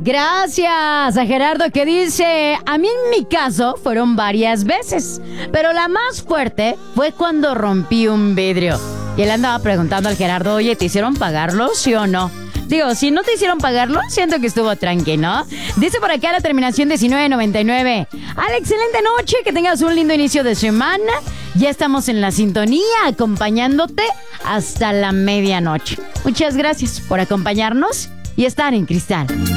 Gracias a Gerardo que dice, a mí en mi caso fueron varias veces, pero la más fuerte fue cuando rompí un vidrio. Y él andaba preguntando al Gerardo, oye, ¿te hicieron pagarlo, sí o no? Digo, si no te hicieron pagarlo, siento que estuvo tranqui, ¿no? Dice por acá la terminación 1999. ¡Al excelente noche! Que tengas un lindo inicio de semana. Ya estamos en la sintonía, acompañándote hasta la medianoche. Muchas gracias por acompañarnos y estar en Cristal.